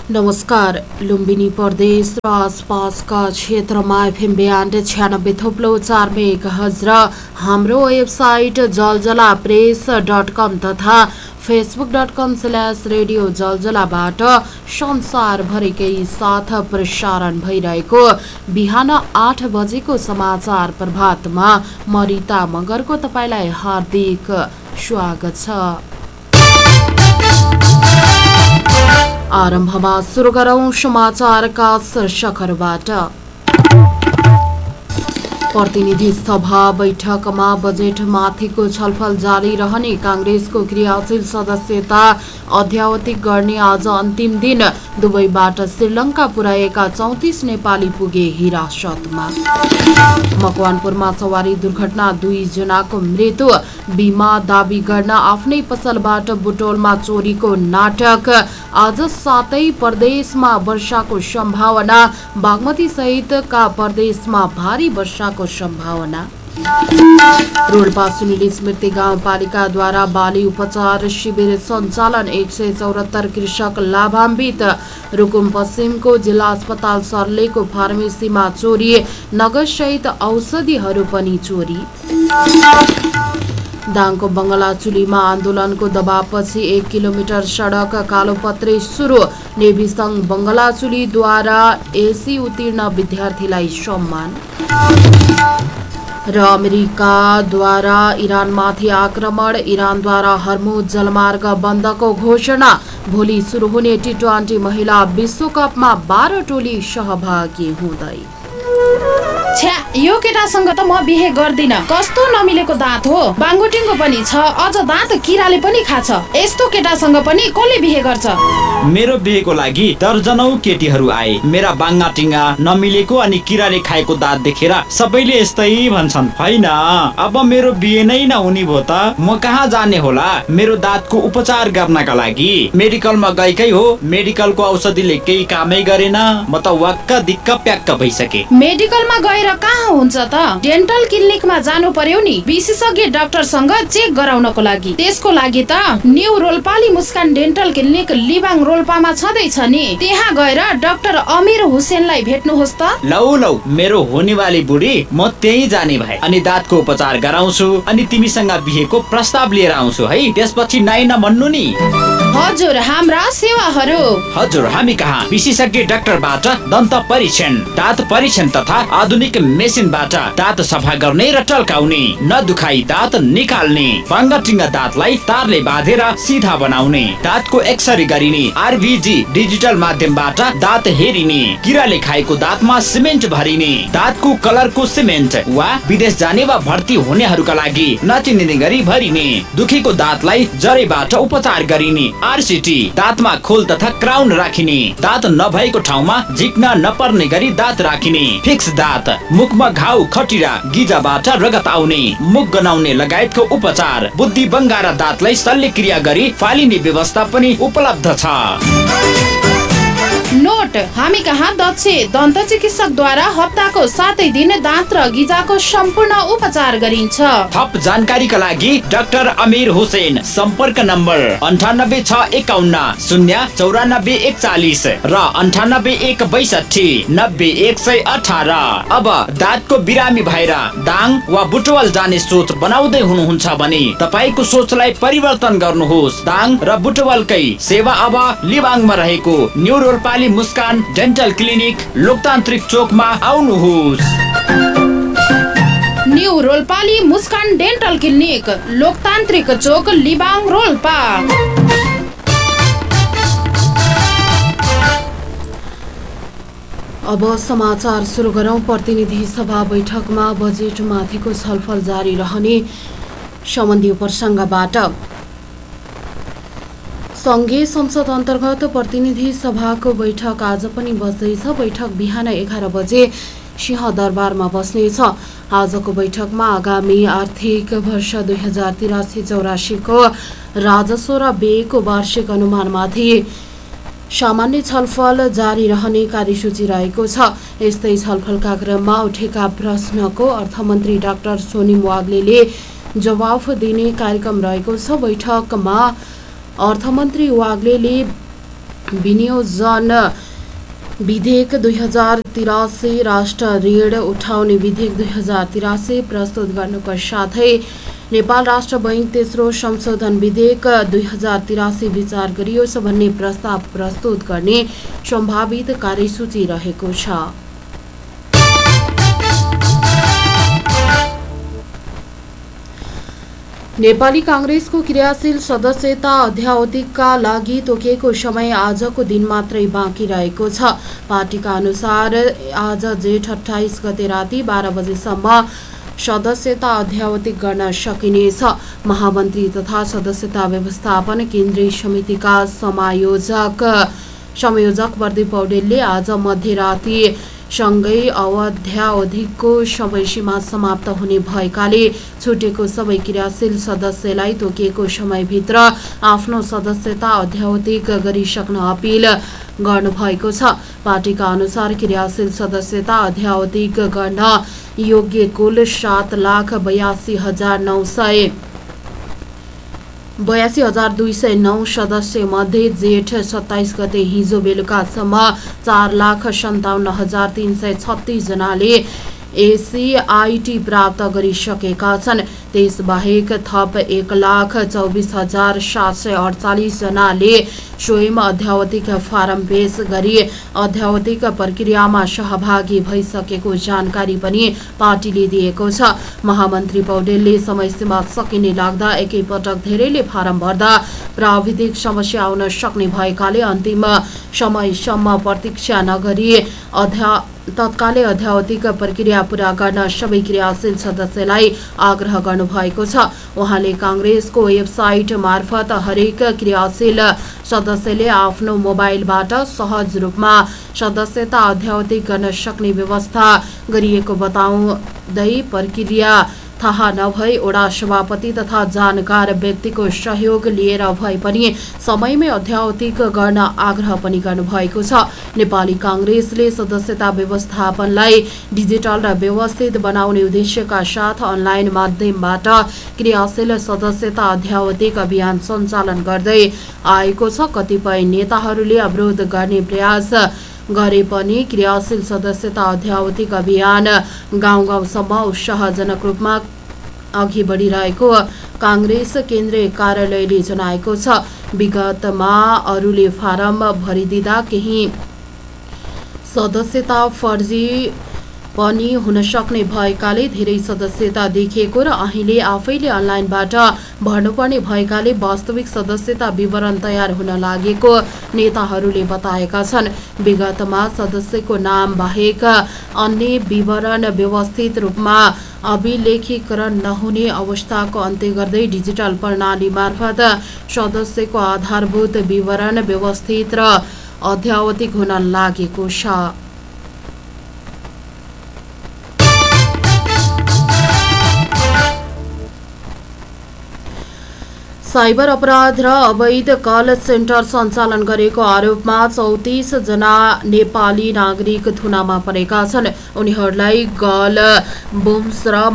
नमस्कार। लुम्बिनी प्रदेश र आसपासका क्षेत्रमा एफएम 96.4 मेगाहर्ज र हाम्रो वेबसाइट जलजलाप्रेस.com तथा facebook.com/रेडियो जलजलाबाट संसारभरिकै साथ प्रसारण भइरहेको बिहान 8 बजेको समाचार प्रभातमा म रिता मगरको तपाईलाई हार्दिक स्वागत छ। आरम्भमा सुरु गरौं समाचारका शीर्षकहरूबाट। प्रतिनिधि सभा बैठकमा बजेटमाथिको छलफल जारी रहने, कांग्रेसको क्रियाशील सदस्यता अध्यावधिक गर्ने आज अन्तिम दिन। दुबईबाट श्रीलंका पुर्याएका 34 नेपाली पुगे हिरासतमा। मकवानपुरमा सवारी दुर्घटना, 2 जनाको मृत्यु। बीमा दावी गर्न आफ्नै पसलबाट बुटोलमा चोरीको नाटक। आज 7 प्रदेशमा वर्षाको सम्भावना, बागमती सहितका प्रदेशमा भारी वर्षाको सम्भावना। रोल्पा सुनिल स्मृति गाउँपालिकाद्वारा बाली उपचार शिविर सञ्चालन, 174 कृषक लाभान्वित। रुकुम पश्चिमको जिल्ला अस्पताल सर्लेको फार्मेसीमा चोरी, नगदसहित औषधिहरू पनि चोरी। दाङको बंगलाचुलीमा आन्दोलनको दबावपछि 1 किलोमिटर सडक कालोपत्रे सुरु। नेभी संघ बंगलाचुलीद्वारा एसी उत्तीर्ण विद्यार्थीलाई सम्मान। र अमेरिकाद्वारा इरानमाथि आक्रमण, इरानद्वारा हर्मुज जलमार्ग बन्दको घोषणा। भोलि सुरु हुने T20 महिला विश्वकपमा 12 टोली सहभागी हुँदै। छ्या, यो केटासँग त म बिहे गर्दिन। कस्तो नमिलेको दाँत हो। बाङ्गुटिङको पनि छ, अझ दाँत किराले पनि खाछ। यस्तो केटासँग पनि कसले बिहे गर्छ? मेरो बिहेको लागि दर्जनौ केटीहरू आए। मेरा बाङ्गाटिङा नमिलेको अनि किराले खाएको दाँत देखेर सबैले यस्तै भन्छन्। हैन, अब मेरो बिहे नै नहुने भो त म कहाँ जाने होला मेरो दाँतको उपचार गर्नका लागि? मेडिकलमा गएकै हो, मेडिकलको औषधिले केही कामै गरेन। म त वाक्क दिक्क प्याक्क भइसके। मेडिकलमा गएर कहाँ हुन्छ त? डेन्टल क्लिनिकमा जानु पर्यो नि, विशेषज्ञ डाक्टरसँग चेक गराउनको लागि। त्यसको लागि त न्यू रोल्पाली मुस्कान डेन्टल क्लिनिक लिबाङ रोल्पामा छँदैछ नि। त्यहाँ गएर डाक्टर अमीर हुसेनलाई भेट्नुहोस् त। लौ मेरो होनेवाली बुढी, म त्यही जाने भए अनि दाँतको उपचार गराउँछु अनि तिमीसँग बिहेको प्रस्ताव लिएर आउँछु है। त्यसपछि नाइ नभन्नु नि। हजुर, हाम्रा सेवाहरू। हजुर, हामी कहाँ विशेषज्ञ डाक्टरबाट दन्त परीक्षण, दाँत परीक्षण तथा आधुनिक मेसिनबाट दाँत सफा गर्ने र टल्काउने, नदुखाई दाँत निकाल्ने, बाङ्गाटिङ्गा दाँतलाई तारले बाँधेर सिधा बनाउने, दाँतको एक्सरे गरिने, आरभिजी डिजिटल माध्यमबाट दाँत हेरिने, किराले खाएको दाँतमा सिमेन्ट भरिने, दाँतको कलरको सिमेन्ट वा विदेश जाने वा भर्ती हुनेहरूका लागि नचिनिने गरी भरिने, दुखेको दाँतलाई जरेबाट उपचार गरिने, आरसिटी दाँतमा खोल तथा क्राउन राखिने, दाँत नभएको ठाउँमा झिक्न नपर्ने गरी दाँत राखिने, फिक्स दाँत, मुखमा घाउ खटिरा गिजाबाट रगत आउने, मुख गनाउने लगायतको उपचार, बुद्धि बङ्गारा दाँतलाई शल्यक्रिया गरी फालिने व्यवस्था पनि उपलब्ध छ। नोट, हामी कहाँ दक्ष दन्त चिकित्सकद्वारा हप्ताको 7 दिन दाँत र गिजाको सम्पूर्ण उपचार गरिन्छ। थप जानकारीका लागि डाक्टर अमीर हुसेन, सम्पर्क नम्बर 9861 09441 र 9861 90118। अब दाँतको बिरामी भएर दाङ वा बुटवल जाने सोच बनाउँदै हुनुहुन्छ भने तपाईको सोचलाई परिवर्तन गर्नुहोस्। दाङ र बुटवलकै सेवा अब लिबाङमा रहेको न्यू रोल्पाली मुस्कान डेन्टल क्लिनिक लोकतान्त्रिक चोकमा आउनुहोस्। न्यू रोल्पाली मुस्कान डेन्टल क्लिनिक लोकतान्त्रिक चोक लिबाङ रोल्पा। अब समाचार सुरु गरौं। प्रतिनिधि सभा बैठकमा बजेटमाथिको छलफल जारी रहने सम्बन्धी प्रसङ्गबाट। संघीय संसद अन्तर्गत प्रतिनिधि सभाको बैठक आज पनि बस्दैछ। बैठक बिहान 11 बजे सिंहदरबारमा बस्नेछ। आजको बैठकमा आगामी आर्थिक वर्ष 2083-84 को राजस्व र व्ययको वार्षिक अनुमानमाथि सामान्य छलफल जारी रहने कार्यसूची रहेको छ। यस्तै छलफलका क्रममा उठेका प्रश्नको अर्थमन्त्री डाक्टर सोनिम वाग्लेले जवाफ दिने कार्यक्रम रहेको छ। बैठकमा अर्थमन्त्री वाग्लेले विनियोजन विधेयक 2083 राष्ट्र ऋण उठाउने विधेयक 2083 प्रस्तुत गर्नुका साथै नेपाल राष्ट्र बैंक तेस्रो संशोधन विधेयक 2083 विचार गरियोस् भन्ने प्रस्ताव प्रस्तुत गर्ने सम्भावित कार्यसूची रहेको छ। नेपाली कांग्रेसको क्रियाशील सदस्यता अध्यावधिकका लागि तोकिएको समय आजको दिन मात्रै बाँकी रहेको छ। पार्टीका अनुसार आज जेठ 28 गते राति 12 बजेसम्म सदस्यता अध्यावधिक गर्न सकिनेछ। महामन्त्री तथा सदस्यता व्यवस्थापन केन्द्रीय समितिका संयोजक प्रदीप पौडेलले आज मध्यराति सँगै अवध्यावधिकको समयसीमा समाप्त हुने भएकाले छुटेको सबै क्रियाशील सदस्यलाई तोकिएको समयभित्र आफ्नो सदस्यता अध्यावधिक गरिसक्न अपील गर्नुभएको छ। पार्टीका अनुसार क्रियाशील सदस्यता अध्यावधिक गर्न योग्य कुल 7,82,209 सदस्य मध्ये जेठ 27 गते हिजो बेलुकासम्म 4,57,336 जनाले एसीआईटी प्राप्त गरिसकेका छन्। त्यसबाहेक थप 1,24,748 जनाले स्वयं अध्यावधिक फारम पेश गरी अध्यावधिक प्रक्रियामा सहभागी भइसकेको जानकारी पनि पार्टीले दिएको छ। महामन्त्री पौडेलले समयसीमा सकिने लाग्दा एकैपटक धेरैले फारम भर्दा प्राविधिक समस्या आउन सक्ने भएकाले अन्तिम समयसम्म प्रतीक्षा नगरी तत्कालै अध्यावधिक प्रक्रिया पूरा गर्न सबै क्रियाशील सदस्यलाई आग्रह गर्नुभएको छ। उहाँले कांग्रेसको वेबसाइट मार्फत हरेक क्रियाशील सदस्यले आफ्नो मोबाइलबाट सहज रूपमा सदस्यता अध्यावधिक गर्न सक्ने व्यवस्था गरिएको बताउँदै प्रक्रिया थाहा नभई वडा सभापति तथा जानकार व्यक्तिको सहयोग लिएर भए पनि समयमै अध्यावधिक गर्न आग्रह पनि गर्नुभएको छ। नेपाली कांग्रेसले सदस्यता व्यवस्थापनलाई डिजिटल र व्यवस्थित बनाउने उद्देश्यका साथ अनलाइन माध्यमबाट क्रियाशील सदस्यता अध्यावधिक अभियान सञ्चालन गर्दै आएको छ। कतिपय नेताहरूले अवरोध गर्ने प्रयास गरे पनि क्रियाशील सदस्यता अध्यावधिक अभियान गाउँ गाउँसम्म उत्साहजनक रूपमा अघि बढिरहेको कांग्रेस केन्द्रीय कार्यालयले जनाएको छ। विगतमा अरूले फारम भरिदिँदा केही सदस्यता फर्जी पनि हुन सक्ने भएकाले धेरै सदस्यता देखिएको र अहिले आफैले अनलाइनबाट भर्नुपर्ने भएकाले वास्तविक सदस्यता विवरण तयार हुन लागेको नेताहरूले बताएका छन्। विगतमा सदस्यको नाम बाहेक अन्य विवरण व्यवस्थित रूपमा अभिलेखीकरण नहुने अवस्थाको अन्त्य गर्दै डिजिटल प्रणाली मार्फत सदस्यको आधारभूत विवरण व्यवस्थित र अध्यावधिक हुन लागेको छ। साइबर अपराध र अवैध कल सेन्टर सञ्चालन गरेको आरोपमा 34 जना नेपाली नागरिक थुनामा परेका छन्। उनीहरूलाई गल बुम्स र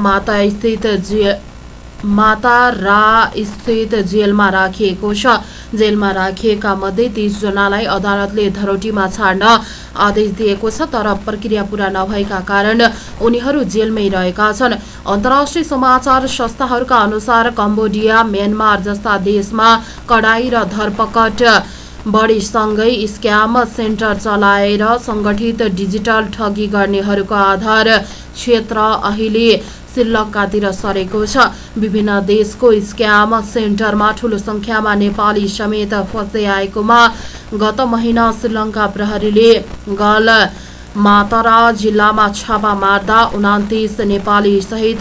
मातारा स्थित जेलमा राखिएको छ। जेलमा राखिएका मध्ये 30 जनालाई अदालतले धरोटीमा छाड्न आदेश दिएको छ, तर प्रक्रिया पूरा नभएका कारण उनीहरू जेलमै रहेका छन्। अन्तर्राष्ट्रिय समाचार संस्थाहरूका अनुसार कम्बोडिया, म्यानमार जस्ता देशमा कडाई र धरपकड बढीसँगै स्क्याम सेन्टर चलाएर संगठित डिजिटल ठगी गर्नेहरूको आधार क्षेत्र अहिले श्रीलङ्कातिर सरेको छ। विभिन्न देशको स्क्याम सेन्टरमा ठूलो संख्यामा नेपाली समेत फस्दै आएकोमा गत महिना श्रीलङ्का प्रहरीले गल मातरा जिल्लामा छापा मार्दा 29 नेपाली सहित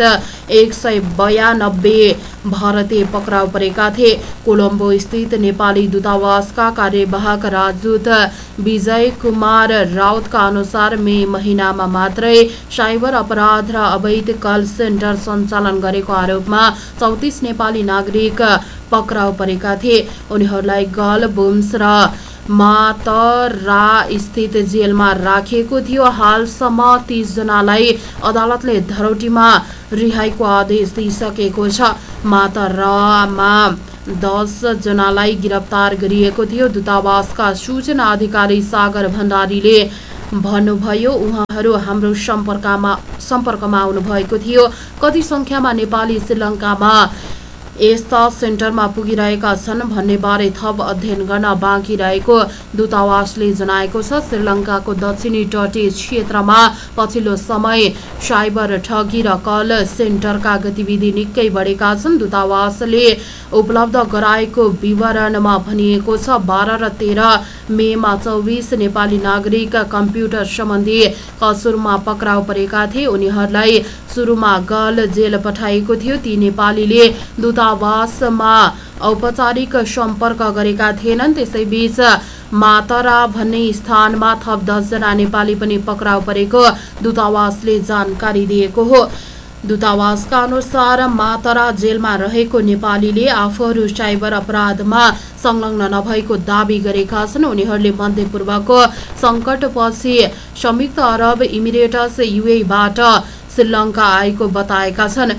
192 भारतीय पक्राउ परेका थिए। कोलम्बो स्थित नेपाली दूतावासका कार्यवाहक राजदूत विजय कुमार राउतका अनुसार मे महिनामा मात्रै साइबर अपराध र अवैध कल सेन्टर सञ्चालन गरेको आरोपमा 34 नेपाली नागरिक पक्राउ परेका थिए। उनीहरूलाई गल बुम्स र मातरा स्थित जेलमा राखिएको थियो। हालसम्म 30 जनालाई अदालतले धरोटीमा रिहाईको आदेश दिइसकेको छ। मातरामा 10 जनालाई गिरफ्तार गरिएको थियो। दूतावासका सूचना अधिकारी सागर भण्डारीले भन्नुभयो उहाँहरू हाम्रो सम्पर्कमा आउनुभएको थियो। कति संख्यामा नेपाली श्रीलङ्कामा यस्ता सेन्टरमा पुगिरहेका छन् भन्ने बारे थप अध्ययन गर्न बाँकी रहेको दूतावासले जनाएको छ। श्रीलङ्काको दक्षिणी तटीय क्षेत्रमा पछिल्लो समय साइबर ठगी र कल सेन्टरका गतिविधि निकै बढेका छन्। दूतावासले उपलब्ध गराएको विवरणमा भनिएको छ 12 र 13 मेमा 24 नेपाली नागरिक कम्प्युटर सम्बन्धी कसुरमा पक्राउ परेका थिए। उनीहरूलाई सुरुमा गल जेल पठाइएको थियो। ती नेपालीले दूतावासमा औपचारिक सम्पर्क गरेका थिएनन्। त्यसैबीच मातरा भन्ने स्थानमा थप 10 जना नेपाली पनि पक्राउ परेको दूतावासले जानकारी दिएको हो। दूतावासका अनुसार मातरा जेलमा रहेको नेपालीले आफूहरू साइबर अपराधमा संलग्न नभएको दावी गरेका छन्। उनीहरूले मध्यपूर्वको सङ्कटपछि संयुक्त अरब इमिरेट्स UAE-बाट श्रीलङ्का आएको बताएका छन्।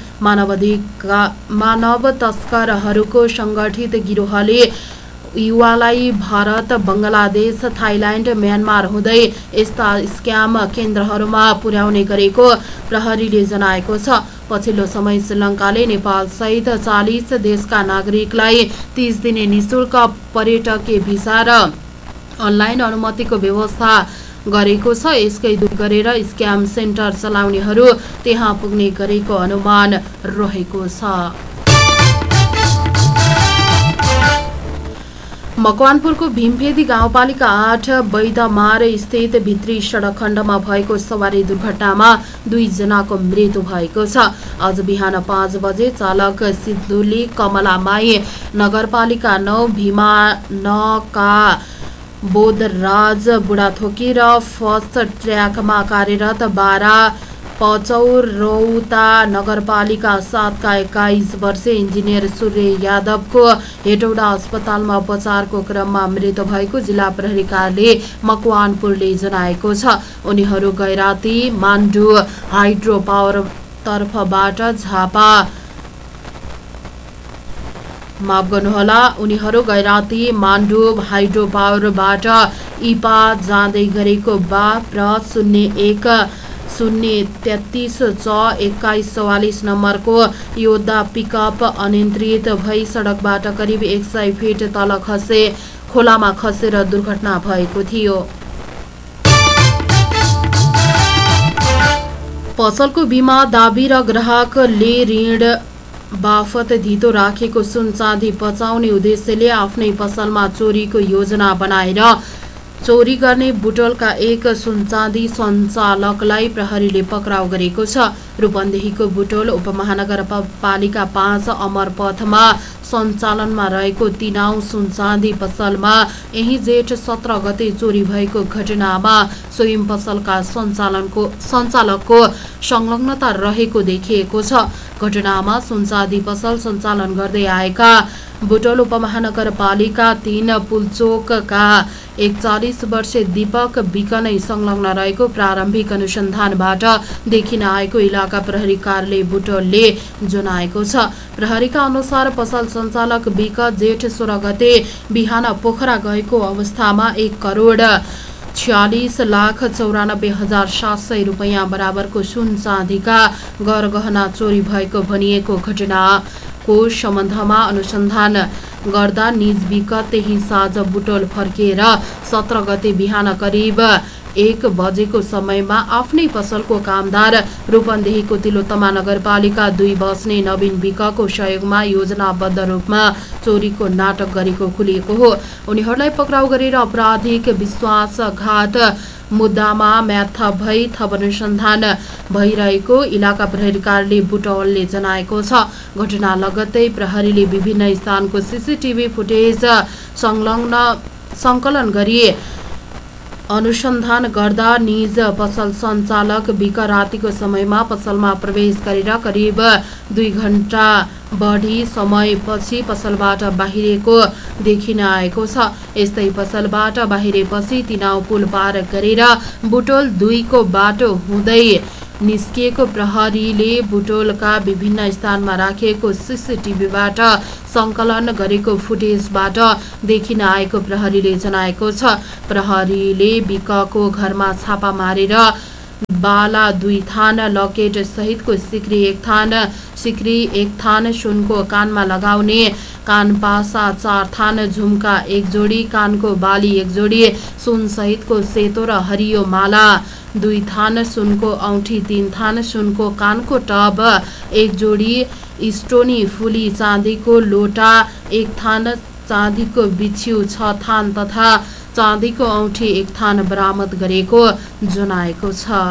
मानव तस्करहरूको संगठित गिरोहले युवालाई भारत, बङ्गलादेश, थाइल्याण्ड, म्यानमार हुँदै यस्ता स्क्याम केन्द्रहरूमा पुर्याउने गरेको प्रहरीले जनाएको छ। पछिल्लो समय श्रीलङ्काले नेपालसहित 40 देशका नागरिकलाई 30 दिने निशुल्क पर्यटकीय भिसा र अनलाइन अनुमतिको व्यवस्था गरेको छ। यसकै दूर गरेर स्क्याम सेन्टर चलाउनेहरू त्यहाँ पुग्ने गरेको अनुमान रहेको छ। मकवानपुरको भीमफेदी गाउँपालिका 8 बैदमार स्थित भित्री सडक खण्डमा भएको सवारी दुर्घटनामा 2 जनाको मृत्यु भएको छ। आज बिहान 5 बजे चालक सिद्धुली कमलामाई नगरपालिका 9 भीमानका बोधराज बुढाथोकी र फर्स्ट ट्र्याकमा कार्यरत 12 पचौरौता नगरपालिका 7 का 21 वर्षीय इन्जिनियर सूर्य यादवको हेटौडा अस्पतालमा उपचारको क्रममा मृत्यु भएको जिल्ला प्रहरी कार्यालय मकवानपुरले जनाएको छ। उनीहरू गैराती मान्डु हाइड्रो पावर तर्फबाट उनीहरू गैराती मान्डु हाइड्रो पावरबाट इपा जाँदै गरेको प्र 01-033-2144 नम्बरको योद्धा पिकअप अनियन्त्रित भई सडकबाट करिब 100 फिट तल खोलामा खसेर दुर्घटना भएको थियो। पसलको बिमा दाबी र ग्राहकले ऋण बाफत धितो राखेको सुन चाँदी बचाउने उद्देश्यले आफ्नै पसलमा चोरीको योजना बनाएर चोरी गर्ने बुटोलका एक सुन चाँदी सञ्चालकलाई प्रहरीले पक्राउ गरेको छ। रूपन्देहीको बुटोल उपमहानगरपालिका 5 अमरपथमा सञ्चालनमा रहेको तिनाउ सुन चाँदी पसलमा यही जेठ 17 गते चोरी भएको घटनामा स्वयं पसलका सञ्चालकको संलग्नता रहेको देखिएको छ। घटनामा सुन चाँदी पसल सञ्चालन गर्दै आएका बुटोल उपमहानगरपालिका 3 पुलचोकका 41 वर्षीय दीपक विक नै संलग्न रहेको प्रारम्भिक अनुसन्धानबाट देखिन आएको इलाका प्रहरी कार्यालय बुटोलले जनाएको छ। प्रहरीका अनुसार पसल सञ्चालक विक जेठ 16 गते बिहान पोखरा गएको अवस्थामा 1,46,94,700 रुपैयाँ बराबरको सुन चाँदीका गरगहना चोरी भएको भनिएको घटनाको सम्बन्धमा अनुसन्धान गर्दा निज विगत त्यही साँझ बुटोल फर्किएर 17 गते बिहान करिब 1 बजेको समयमा आफ्नै पसलको कामदार रूपन्देहीको तिलोत्तमा नगरपालिका 2 बस्ने नवीन विकको सहयोगमा योजनाबद्ध रूपमा चोरीको नाटक गरेको खुलिएको हो। उनीहरूलाई पक्राउ गरेर आपराधिक विश्वासघात मुद्दामा म्याद भई थप अनुसन्धान भइरहेको इलाका प्रहरी कार्यालय बुटवलले जनाएको छ। घटना लगत्तै प्रहरीले विभिन्न स्थानको सीसीटीभी फुटेज सङ्कलन गरी अनुसन्धान गर्दा निज पसल सञ्चालक विक रातिको समयमा पसलमा प्रवेश गरेर करिब 2 घण्टा बढी समयपछि पसलबाट बाहिरेको देखिन आएको छ। यस्तै पसलबाट बाहिरेपछि तिनाउ पुल पार गरेर बुटोल 2 को बाटो हुँदै निस्किएको प्रहरीले बुटोलका विभिन्न स्थानमा राखिएको सीसीटीभीबाट सङ्कलन गरेको फुटेजबाट देखिन आएको प्रहरीले जनाएको छ। प्रहरीले विकको घरमा छापा मारेर बाला 2 थान, लकेट सहितको सिक्री एक थान, सुनको कानमा लगाउने कानपासा 4 थान, झुम्का 1 जोडी, कानको बाली 1 जोडी, सुन सहितको सेतो र हरियो माला 2 थान, सुनको औँठी 3 थान, सुनको कानको टब 1 जोडी, स्टोनी फुली चाँदीको लोटा 1 थान, चाँदीको बिछ्यु 6 थान तथा चाँदीको औँठी 1 थान बरामद गरेको जनाएको छ।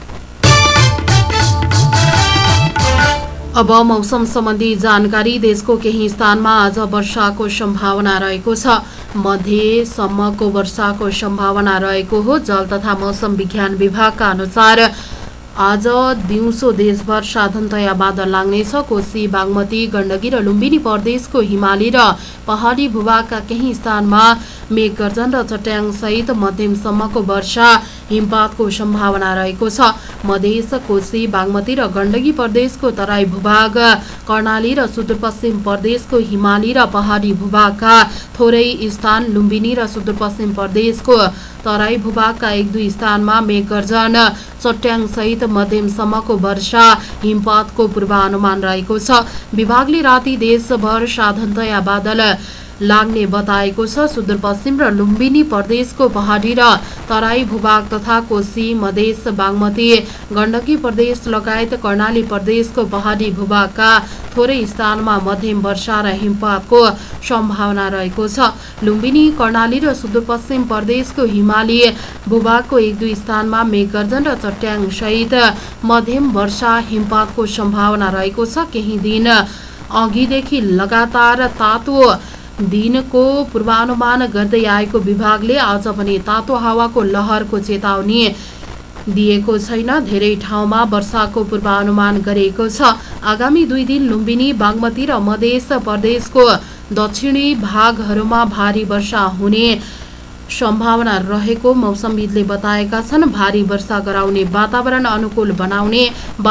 अब मौसम सम्बन्धी जानकारी। देशको केही स्थानमा आज वर्षाको सम्भावना रहेको छ। मध्यसम्मको वर्षाको सम्भावना रहेको हो। जल तथा मौसम विज्ञान विभागका अनुसार आज दिउँसो देशभर साधारणतया बादल लाग्नेछ। कोशी, बागमती, गण्डकी र लुम्बिनी प्रदेशको हिमाली र पहाडी भूभागका केही स्थानमा मेघगर्जन र चट्याङसहित मध्यमसम्मको वर्षा हिमपातको सम्भावना रहेको छ। मधेस, कोशी, बागमती र गण्डकी प्रदेशको तराई भूभाग, कर्णाली र सुदूरपश्चिम प्रदेशको हिमाली र पहाडी भूभागका थोरै स्थान, लुम्बिनी र सुदूरपश्चिम प्रदेशको तराई भूभागका 1-2 स्थानमा मेघगर्जन, चट्याङसहित मध्यमसम्मको वर्षा हिमपातको पूर्वानुमान रहेको छ। विभागले राति देशभर साधारणतया बादल लाग्ने बताएको छ। सुदूरपश्चिम र लुम्बिनी प्रदेशको पहाडी र तराई भूभाग तथा कोशी, मधेस, बागमती, गण्डकी प्रदेश लगायत कर्णाली प्रदेशको पहाडी भूभागका थोरै स्थानमा मध्यम वर्षा र हिमपातको सम्भावना रहेको छ। लुम्बिनी, कर्णाली र सुदूरपश्चिम प्रदेशको हिमाली भूभागको 1-2 स्थानमा मेघगर्जन र चट्याङ सहित मध्यम वर्षा हिमपातको सम्भावना रहेको छ। केही दिन अघिदेखि लगातार तातो दिनको पूर्वानुमान गर्दै आएको विभागले आज पनि तातो हावाको लहरको चेतावनी दिएको छैन। धेरै ठाउँमा वर्षाको पूर्वानुमान गरेको छ। आगामी 2 दिन लुम्बिनी, बागमती र मधेस प्रदेशको दक्षिणी भागहरूमा भारी वर्षा हुने सम्भावना रहेको मौसमविदले बताएका छन्। भारी वर्षा गराउने वातावरण अनुकूल बनाउने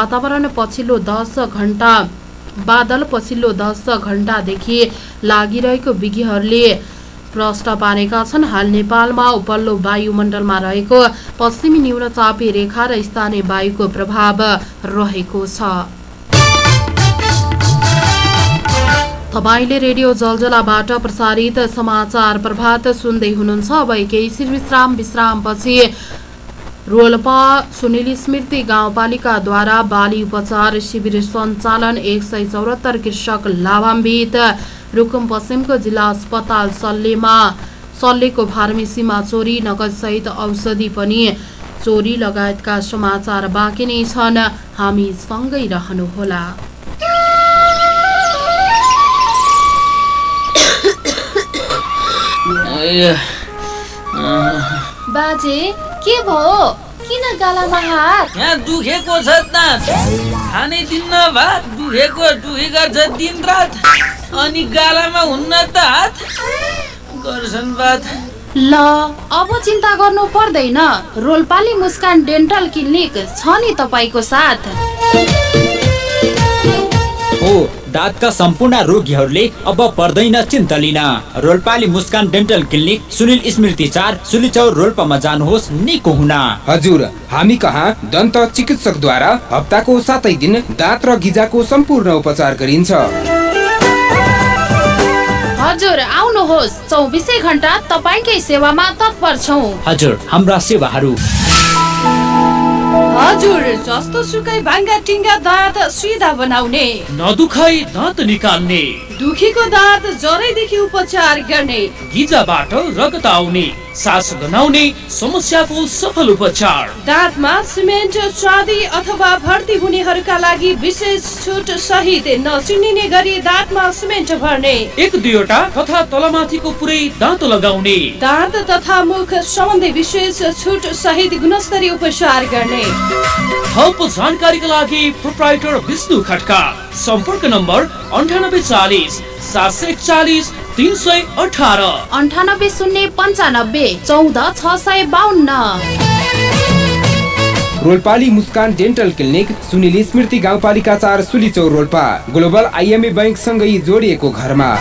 बादल पछिल्लो 10 घण्टादेखि लागिरहेको विज्ञहरूले प्रश्न पारेका छन्। हाल नेपालमा उपल्लो वायुमण्डलमा रहेको पश्चिमी न्यूनचापी रेखा र स्थानीय वायुको प्रभाव रहेको छ। तपाईले रेडियो जलजलाबाट प्रसारित समाचार प्रभात सुन्दै हुनुहुन्छ। अब केही विश्रामपछि रोल्पा सुनिल स्मृति गाउँपालिकाद्वारा बाली उपचार शिविर सञ्चालन। 174 कृषक लाभान्वित। रुकुम पश्चिमको जिल्ला अस्पताल सल्लेको फार्मेसीमा चोरी, नगदसहित औषधि पनि चोरी लगायतका समाचार बाँकी नै छन्। हामी सँगै रहनुहोला। बाजे के भयो? किन गालामा हात? यहाँ दुखेको छ दाँत, खानै दिन्न भात, दुखी गर्छ दिन रात, अनि गालामा हुन्न त हात गर्छन् बात। ल अब चिन्ता गर्नु पर्दैन। रोल्पाली मुस्कान डेन्टल क्लिनिक छ नि तपाईको साथ। हो, दाँतका सम्पूर्ण रोगीहरूले अब पर्दैन चिन्ता लिन। रोल्पाली मुस्कान डेन्टल क्लिनिक सुनिल स्मृति 4 सुलिचौर रोल्पामा जानुहोस् निको हुन। हजुर, हामी कहाँ दन्त चिकित्सकद्वारा हप्ताको 7 दिन दाँत र गिजाको सम्पूर्ण उपचार गरिन्छ। हजुर आउनुहोस्, 24 घण्टा तपाईकै सेवामा तत्पर छौं। हजुर, हाम्रा सेवाहरू हजुर, जस्तो सुकै भाङ्गा टिङ्गा दाँत सिधा बनाउने, नदुखाई दाँत निकाल्ने, दुखीको दाँत जरैदेखि उपचार गर्ने, गिजाबाट रगत आउने, सास गनाउने समस्याको सफल उपचार, दाँतमा सिमेन्ट चाँदी अथवा भर्ती हुनेहरूका लागि विशेष छुट सहित नचिनिने गरी दाँतमा सिमेन्ट भर्ने, 1-2 वटा तथा तलमाथिको पुरै दाँत लगाउने, दाँत तथा मुख सम्बन्धी विशेष छुट सहित गुणस्तरीय उपचार गर्ने। थप जानकारीका लागि प्रोप्राइटर विष्णु खड्का। सम्पर्क नम्बर 9840 741 318 98 095 14 652। रोल्पाली मुस्कान डेन्टल क्लिनिक सुनिल स्मृति गाउँपालिका 4 सुलीचौर रोल्पा ग्लोबल आइएमए बैंक सँगै जोडिएको घरमा।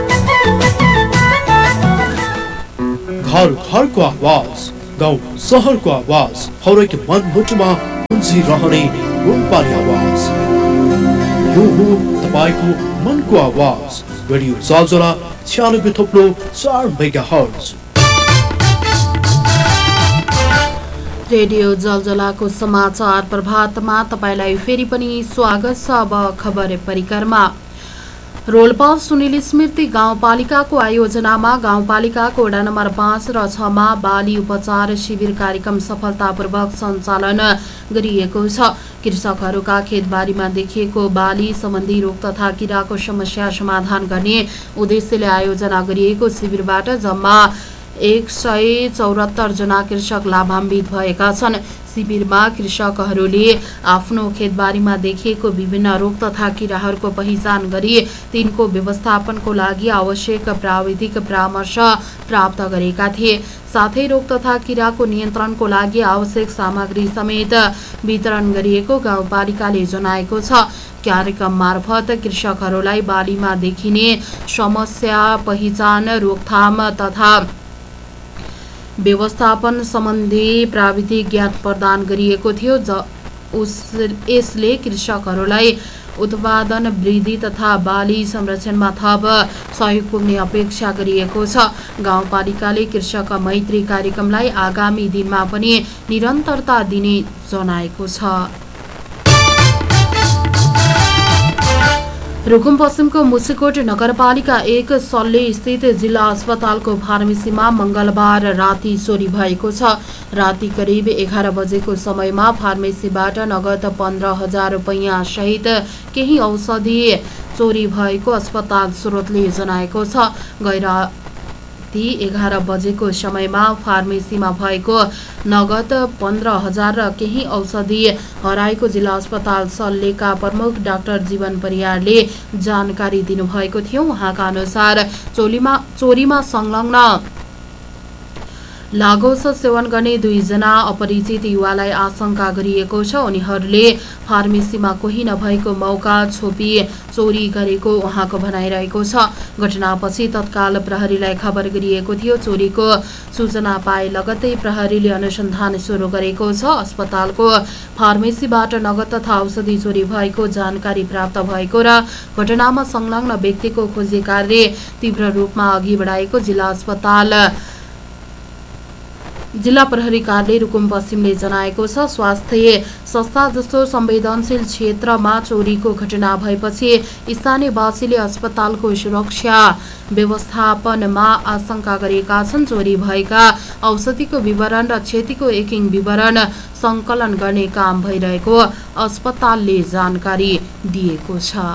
घर घरको आवाज, गाउँ सहरको आवाज, हरेक मनमुटुमा गुन्जिरहने रोल्पाली आवाज। यो हो तपाईको मनको आवाज, रेडियो जलजला 96.4 मेगाहर्ज। रेडियो जलजलाको समाचार प्रभातमा तपाईलाई फेरि पनि स्वागत छ। अब खबर परिक्रमा। रोल्पा सुनिल स्मृति गाउँपालिकाको आयोजनामा गाउँपालिकाको वडा नम्बर 5 र 6 मा बाली उपचार शिविर कार्यक्रम सफलतापूर्वक सञ्चालन गरिएको छ। कृषकहरूका खेतबारीमा देखिएको बाली सम्बन्धी रोग तथा किराको समस्या समाधान गर्ने उद्देश्यले आयोजना गरिएको शिविरबाट जम्मा 174 जना कृषक लाभान्वित भएका छन्। शिविरमा कृषकहरूले आफ्नो खेतबारीमा देखिएको विभिन्न रोग तथा किराहरूको पहिचान गरी तिनको व्यवस्थापनको लागि आवश्यक प्राविधिक परामर्श प्राप्त गरेका थिए। साथै रोग तथा किराको नियन्त्रणको लागि आवश्यक सामग्री समेत वितरण गरिएको गाउँपालिकाले जनाएको छ। कार्यक्रम मार्फत कृषकहरूलाई बालीमा देखिने समस्या पहिचान, रोकथाम तथा व्यवस्थापन सम्बन्धी प्राविधिक ज्ञान प्रदान गरिएको थियो। यसले कृषकहरूलाई उत्पादन वृद्धि तथा बाली संरक्षणमा थप सहयोग पुग्ने अपेक्षा गरिएको छ। गाउँपालिकाले कृषक मैत्री कार्यक्रमलाई आगामी दिनमा पनि निरन्तरता दिने जनाएको छ। रुकुम पश्चिमको मुसिकोट नगरपालिका 1 सल्ले स्थित जिल्ला अस्पतालको फार्मेसीमा मंगलबार राति चोरी भएको छ। राति करिब 11 बजेको समयमा फार्मेसीबाट नगद 15,000 रुपैयाँ सहित केही औषधि चोरी भएको अस्पताल स्रोतले जनाएको छ। गैराती 11 बजेको समयमा फार्मेसीमा भएको नगद 15,000 र केही औषधि हराएको जिल्ला अस्पताल सल्लेका प्रमुख डाक्टर जीवन परियारले जानकारी दिनुभएको थियो। उहाँका अनुसार चोरीमा संलग्न लागोस सेवन गर्ने 2 जना अपरिचित युवालाई आशंका गरिएको छ। उनीहरूले फार्मेसीमा कोही नभएको मौका छोपी चोरी गरेको उहाँको भनाइरहेको छ। घटनापछि तत्काल प्रहरीलाई खबर गरिएको थियो। चोरीको सूचना पाए लगत्तै प्रहरीले अनुसन्धान सुरु गरेको छ। अस्पतालको फार्मेसीबाट नगद तथा औषधि चोरी भएको जानकारी प्राप्त भएको र घटनामा संलग्न व्यक्तिको खोजी कार्य तीव्र रूपमा अघि बढाएको जिल्ला प्रहरी कार्यालय रुकुम पश्चिमले जनाएको छ। स्वास्थ्य संस्था जस्तो संवेदनशील क्षेत्रमा चोरीको घटना भएपछि स्थानीयवासीले अस्पतालको सुरक्षा व्यवस्थापनमा आशंका गरेका छन्। चोरी भएका औषधिको विवरण र क्षतिको एकिङ विवरण संकलन गर्ने काम भइरहेको अस्पतालले जानकारी दिएको छ।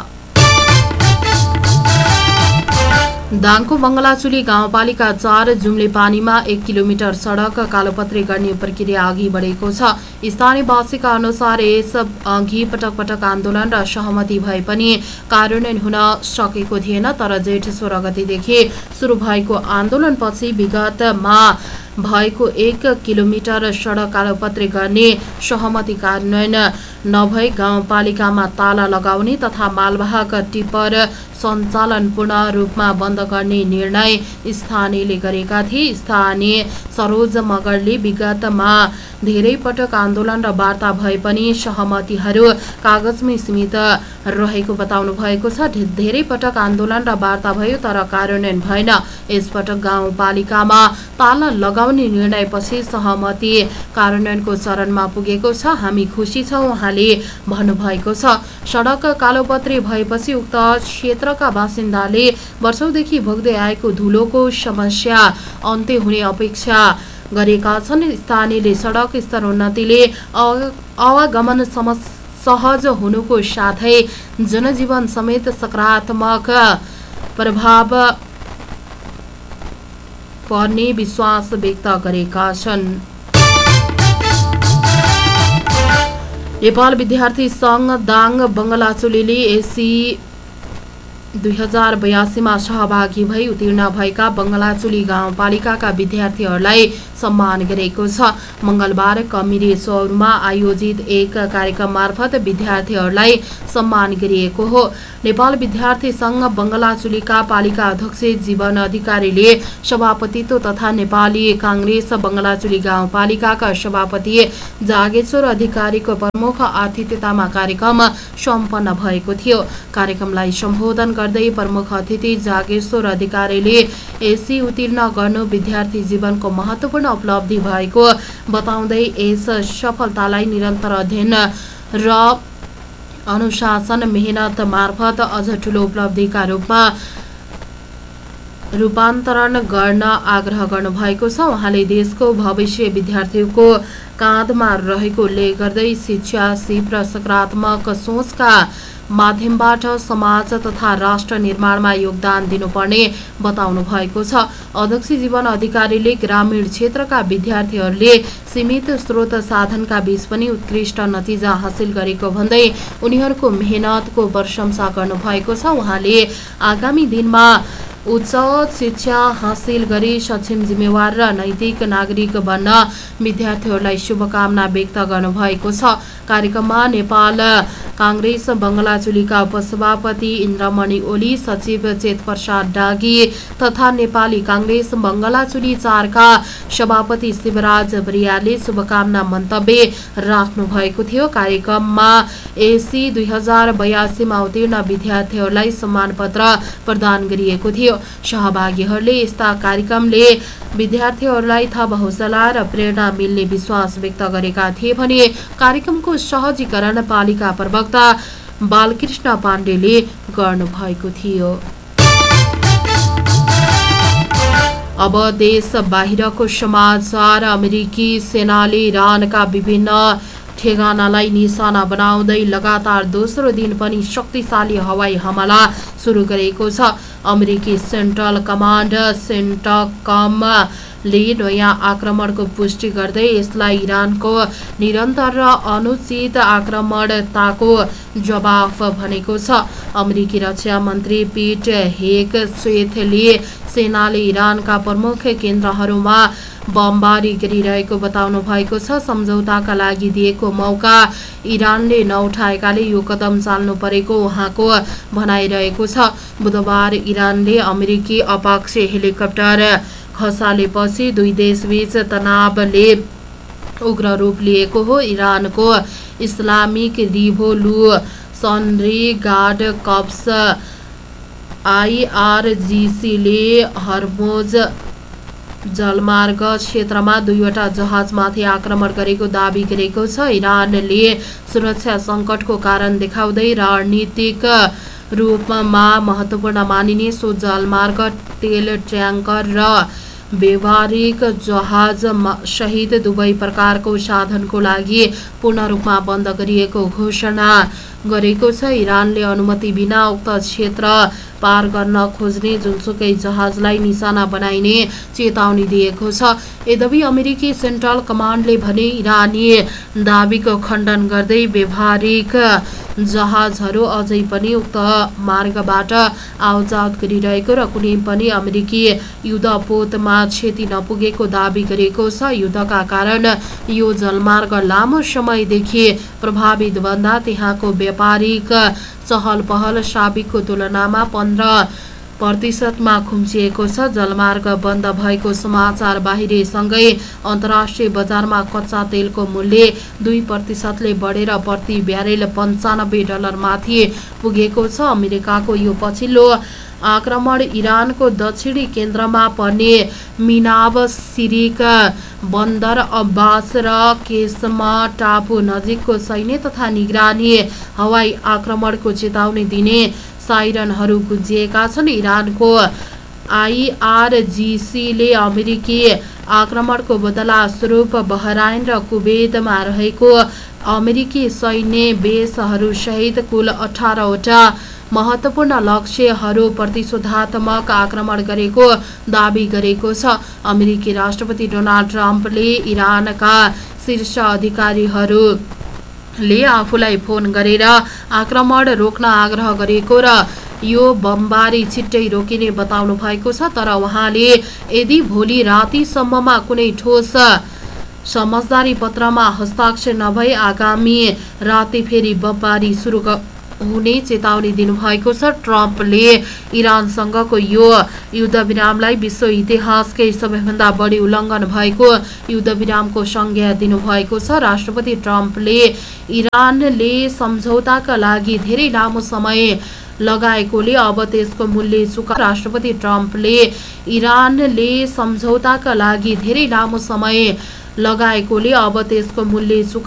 दाङको बङ्गलाचुली गाउँपालिका 4 जुम्ले पानीमा 1 किलोमिटर सडक कालोपत्री गर्ने प्रक्रिया अघि बढेको छ। स्थानीयवासीका अनुसार यस अघि पटक पटक आन्दोलन र सहमति भए पनि कार्यान्वयन हुन सकेको थिएन। तर जेठ 16 गतेदेखि सुरु भएको आन्दोलनपछि विगतमा भएको 1 किलोमिटर सडक कालोपत्री गर्ने सहमति कार्यान्वयन नभई गाउँपालिकामा ताला लगाउने तथा मालवाहक टिप्पर सञ्चालन पूर्ण रूपमा बन्द गर्ने निर्णय स्थानीयले गरेका थिए। स्थानीय सरोज मगरले विगतमा धेरै पटक आन्दोलन र वार्ता भए पनि सहमतिहरू कागजमै सीमित रहेको बताउनु भएको छ। धेरै पटक आन्दोलन र वार्ता भयो तर कार्यान्वयन भएन। यसपटक गाउँपालिकामा ताला लगाउने निर्णयपछि सहमति कार्यान्वयनको चरणमा पुगेको छ। हामी खुसी छौँ उहाँले भन्नुभएको छ। सडक कालोपत्री भएपछि उक्त क्षेत्रका बासिन्दाले वर्षौंदेखि भोग्दै आएको धुलोको समस्या अन्त्य हुने अपेक्षा गरेका छन्। स्थानीयले सडक स्तरोन्नतिले आवागमन सहज हुनुको साथै जनजीवन समेत सकारात्मक प्रभाव पर्ने विश्वास व्यक्त गरेका छन्। नेपाल विद्यार्थी संघ दाङ बङ्गलाचुलीले एसी 2082मा सहभागी भई उत्तीर्ण भएका बङ्गलाचुली गाउँपालिकाका विद्यार्थीहरूलाई सम्मान गरेको छ। मङ्गलबार कमिरी चौरमा आयोजित एक कार्यक्रम मार्फत विद्यार्थीहरूलाई सम्मान गरिएको हो। नेपाल विद्यार्थी संघ बङ्गलाचुलीका पालिका अध्यक्ष जीवन अधिकारीले सभापतित्व तथा नेपाली काङ्ग्रेस बङ्गलाचुली गाउँपालिकाका सभापति जागेश्वर अधिकारीको प्रमुख आतिथ्यतामा कार्यक्रम सम्पन्न भएको थियो। कार्यक्रमलाई सम्बोधन गर्दै प्रमुख अतिथि जागेश्वर अधिकारीले एससी उत्तीर्ण गर्नु विद्यार्थी जीवनको महत्त्वपूर्ण उपलब्धि भएको बताउँदै यस सफलतालाई निरन्तर अध्ययन र अनुशासन मेहनत मार्फत अझ ठूलो उपलब्धिका रूपमा रूपान्तरण गर्न आग्रह गर्नुभएको छ। उहाँले देशको भविष्य विद्यार्थीको काँधमा रहेको उल्लेख गर्दै शिक्षा सिप र सकारात्मक सोचका माध्यमबाट समाज तथा राष्ट्र निर्माणमा योगदान दिनुपर्ने बताउनु भएको छ। अध्यक्ष जीवन अधिकारीले ग्रामीण क्षेत्रका विद्यार्थीहरूले सीमित स्रोत साधनका बीच पनि उत्कृष्ट नतिजा हासिल गरेको भन्दै उनीहरूको मेहनतको प्रशंसा गर्नुभएको छ। उहाँले आगामी दिनमा उच्च शिक्षा हासिल गरी सक्षम जिम्मेवार र नैतिक नागरिक बन्न विद्यार्थीहरूलाई शुभकामना व्यक्त गर्नुभएको छ। कार्यक्रममा नेपाल काङ्ग्रेस बङ्गलाचुलीका उपसभापति इन्द्रमणि ओली, सचिव चेतप्रसाद डागी तथा नेपाली काङ्ग्रेस बङ्गलाचुली 4 का सभापति शिवराज बरियाले शुभकामना मन्तव्य राख्नु भएको थियो। कार्यक्रममा एससी 2082मा उत्तीर्ण विद्यार्थीहरूलाई सम्मान पत्र प्रदान गरिएको थियो। सहभागीहरूले यस्ता कार्यक्रमले विद्यार्थीहरूलाई थप हौसला र प्रेरणा मिल्ने विश्वास व्यक्त गरेका थिए भने कार्यक्रमको सहजीकरण पालिका प्रवक्ता बालकृष्ण पाण्डेले गर्नुभएको थियो। अब देश बाहिरको समाचार। अमेरिकी सेनाले इरानका विभिन्न ठेगानालाई निशाना बनाउँदै लगातार दोस्रो दिन पनि शक्तिशाली हवाई हमला सुरु गरेको छ। अमेरिकी सेन्ट्रल कमान्ड सेन्टकमले नयाँ आक्रमणको पुष्टि गर्दै यसलाई इरानको निरन्तर र अनुचित आक्रमणताको जवाफ भनेको छ। अमेरिकी रक्षा मन्त्री पीट हेगसेथले सेनाले इरानका प्रमुख केन्द्रहरूमा बमबारी गरिरहेको बताउनु भएको छ। सम्झौताका लागि दिएको मौका इरानले नउठाएकाले यो कदम चाल्नु परेको उहाँको भनाइरहेको छ। बुधबार इरानले अमेरिकी अपाक्ष हेलिकप्टर खसालेपछि दुई देशबीच तनावले उग्र रूप लिएको हो। इरानको इस्लामिक रिभोल्युसनरी गार्ड कर्प्स IRGCले हर्मुज जलमार्ग क्षेत्रमा 2वटा जहाजमाथि आक्रमण गरेको दाबी गरेको छ। इरानले सुरक्षा सङ्कटको कारण देखाउँदै रणनीतिक रूपमा महत्त्वपूर्ण मानिने सो जलमार्ग तेल ट्याङ्कर र व्यावहारिक जहाज सहित दुवै प्रकारको साधनको लागि पूर्ण रूपमा बन्द गरिएको घोषणा गरेको छ। इरानले अनुमति बिना उक्त क्षेत्र पार गर्न खोज्ने जुनसुकै जहाजलाई निशाना बनाइने चेतावनी दिएको छ। यद्यपि अमेरिकी सेन्ट्रल कमान्डले भने इरानी दाबीको खण्डन गर्दै व्यावहारिक जहाजहरू अझै पनि उक्त मार्गबाट आउजाउ गरिरहेको र कुनै पनि अमेरिकी युद्धपोतमा क्षति नपुगेको दाबी गरेको छ। युद्धका कारण यो जलमार्ग लामो समयदेखि प्रभावित बन्दा त्यहाँको व्यापारिक चहल पहल साबिकको तुलनामा 15% खुम्चिएको छ। जलमार्ग बन्द भएको समाचार बाहिरिएसँगै अन्तर्राष्ट्रिय बजारमा कच्चा तेलको मूल्य 2%ले बढेर प्रति ब्यारेल $95 माथि पुगेको छ। अमेरिकाको यो पछिल्लो आक्रमण इरानको दक्षिणी केन्द्रमा पर्ने मिनाब सिरिक बन्दर अब्बास र केसमा टापु नजिकको सैन्य तथा निगरानी हवाई आक्रमणको चेतावनी दिने साइरनहरू गुन्जिएका छन्। इरानको IRGCले अमेरिकी आक्रमणको बदला स्वरूप बहराइन र कुवेतमा रहेको अमेरिकी सैन्य बेसहरू सहित कुल 18वटा महत्त्वपूर्ण लक्ष्यहरू प्रतिशोधात्मक आक्रमण गरेको दाबी गरेको छ। अमेरिकी राष्ट्रपति डोनाल्ड ट्रम्पले इरानका शीर्ष अधिकारीहरूले आफूलाई फोन गरेर आक्रमण रोक्न आग्रह गरेको र यो बमबारी छिट्टै रोकिने बताउनु भएको छ। तर उहाँले यदि भोलि रातिसम्ममा कुनै ठोस समझदारी पत्रमा हस्ताक्षर नभई आगामी राति फेरि बमबारी सुरु हुने चेतावनी दिनुभएको छ। ट्रम्पले इरानसँगको यो युद्धविरामलाई विश्व इतिहासकै सबैभन्दा बढी उल्लङ्घन भएको युद्धविरामको संज्ञा दिनुभएको छ। राष्ट्रपति ट्रम्पले इरानले सम्झौताका लागि धेरै लामो समय लगाएकोले अब त्यसको मूल्य चुका राष्ट्रपति ट्रम्पले इरानले सम्झौताका लागि धेरै लामो समय लगाएकोले अब त्यसको मूल्य चुका